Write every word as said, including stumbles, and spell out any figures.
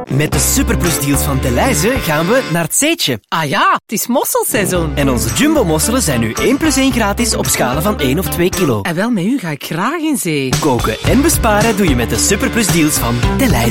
Met de Superplus-deals van Delhaize gaan we naar het zeetje. Ah ja, het is mosselseizoen. En onze jumbo-mosselen zijn nu één plus één gratis op schalen van één of twee kilo. En wel, met u ga ik graag in zee. Koken en besparen doe je met de Superplus-deals van Delhaize.